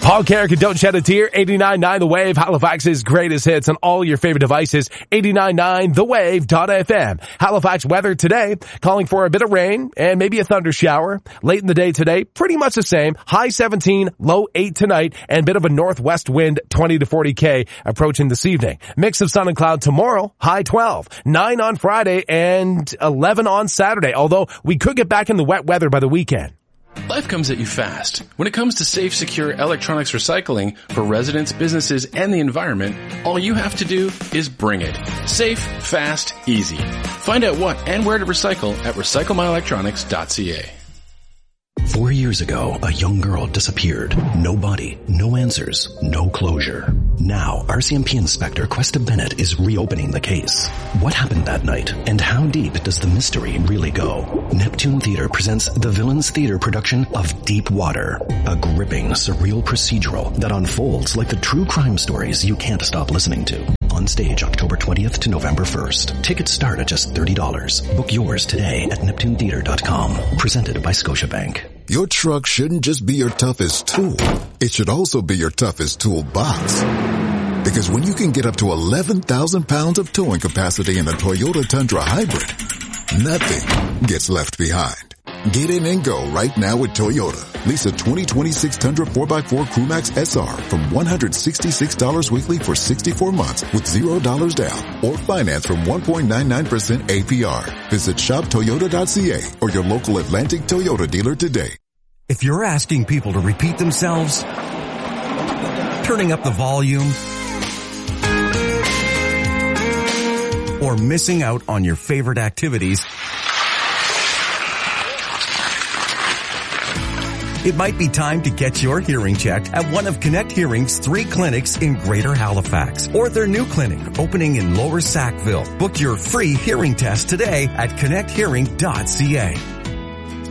Paul Carrick and Don't Shed a Tear, 89.9 The Wave, Halifax's greatest hits on all your favorite devices, 89.9thewave.fm. Halifax weather today, calling for a bit of rain and maybe a thunder shower. Late in the day today, pretty much the same. High 17, low 8 tonight, and a bit of a northwest wind, 20 to 40 k approaching this evening. Mix of sun and cloud tomorrow, high 12, 9 on Friday, and 11 on Saturday, although we could get back in the wet weather by the weekend. Life comes at you fast. When it comes to safe, secure electronics recycling for residents, businesses, and the environment, all you have to do is bring it. Safe, fast, easy. Find out what and where to recycle at recyclemyelectronics.ca. 4 years ago, a young girl disappeared. No body, no answers, no closure. Now, RCMP Inspector Questa Bennett is reopening the case. What happened that night? And how deep does the mystery really go? Neptune Theatre presents the Villains Theatre production of Deep Water, a gripping, surreal procedural that unfolds like the true crime stories you can't stop listening to. On stage October 20th to November 1st. Tickets start at just $30. Book yours today at NeptuneTheatre.com. Presented by Scotiabank. Your truck shouldn't just be your toughest tool. It should also be your toughest toolbox. Because when you can get up to 11,000 pounds of towing capacity in a Toyota Tundra Hybrid, nothing gets left behind. Get in and go right now with Toyota. Lease a 2026 Tundra 4x4 Crewmax SR from $166 weekly for 64 months with $0 down or finance from 1.99% APR. Visit shoptoyota.ca or your local Atlantic Toyota dealer today. If you're asking people to repeat themselves, turning up the volume, or missing out on your favorite activities, it might be time to get your hearing checked at one of Connect Hearing's 3 clinics in Greater Halifax or their new clinic opening in Lower Sackville. Book your free hearing test today at connecthearing.ca.